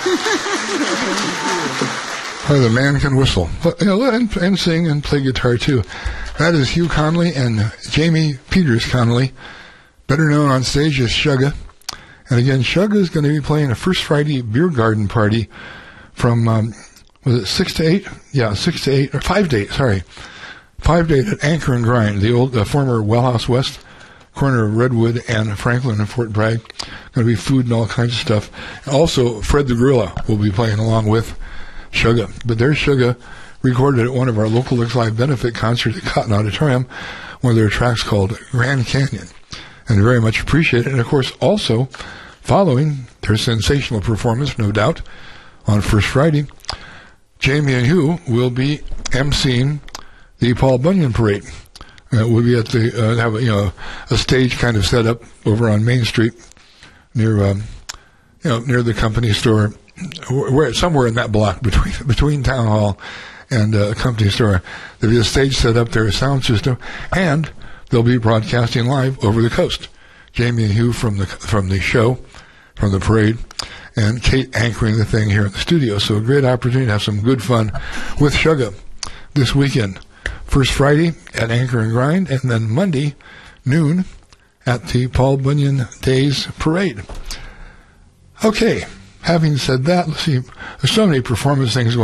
The man can whistle, but, and sing and play guitar too. That is Hugh Connolly and Jamie Peters Connolly, better known on stage as Shugga. And again, Shugga is going to be playing a First Friday beer garden party from, was it 6 to 8? Yeah, 6 to 8, or 5 to 8, sorry. 5 to 8 at Anchor and Grind, the old former Wellhouse West, corner of Redwood and Franklin and Fort Bragg. Going to be food and all kinds of stuff. Also, Fred the Gorilla will be playing along with Shugga. But there's Shugga recorded at one of our local Looks Live benefit concerts at Cotton Auditorium, one of their tracks called Grand Canyon. And very much appreciate it. And of course, also following their sensational performance, no doubt, on First Friday, Jamie and Hugh will be emceeing the Paul Bunyan Parade. We'll be at the have a stage kind of set up over on Main Street near near the company store, where somewhere in that block between Town Hall and company store. There'll be a stage set up there, a sound system, and they'll be broadcasting live over the coast. Jamie and Hugh from the show, from the parade, and Kate anchoring the thing here in the studio. So a great opportunity to have some good fun with Shugga this weekend. First Friday at Anchor and Grind, and then Monday, noon, at the Paul Bunyan Days Parade. Okay, having said that, let's see, there's so many performance things going on.